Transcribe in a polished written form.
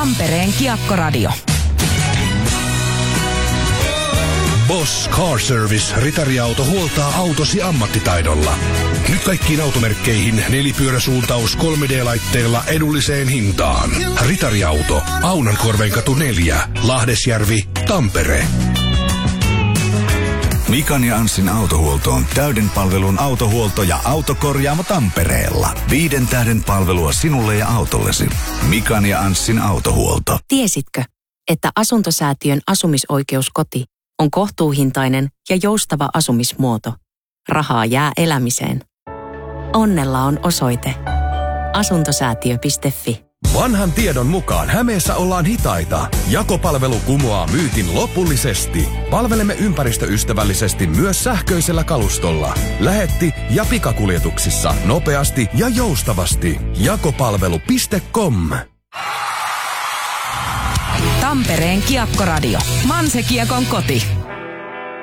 Tampereen Kiekkoradio. Boss Car Service Ritariauto huoltaa autosi ammattitaidolla. Nyt kaikkiin automerkkeihin nelipyöräsuuntaus 3D-laitteella edulliseen hintaan. Ritariauto, Aunankorvenkatu 4, Lahdesjärvi, Tampere. Mikan ja Anssin autohuolto on täyden palvelun autohuolto ja autokorjaamo Tampereella. 5 tähden palvelua sinulle ja autollesi. Mikan ja Anssin autohuolto. Tiesitkö, että Asuntosäätiön asumisoikeuskoti on kohtuuhintainen ja joustava asumismuoto? Rahaa jää elämiseen. Onnella on osoite. Asuntosäätiö.fi. Vanhan tiedon mukaan Hämeessä ollaan hitaita. Jakopalvelu kumoaa myytin lopullisesti. Palvelemme ympäristöystävällisesti myös sähköisellä kalustolla. Lähetti- ja pikakuljetuksissa nopeasti ja joustavasti. Jakopalvelu.com. Tampereen Kiekkoradio. Manse Kiekon koti.